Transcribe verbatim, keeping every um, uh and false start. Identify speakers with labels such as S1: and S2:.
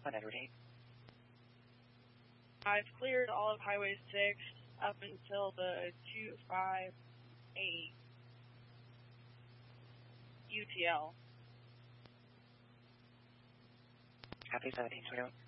S1: on Edward eight.
S2: I've cleared all of Highway six up until the two five eight U T L.
S1: Copy seventeen twenty-one.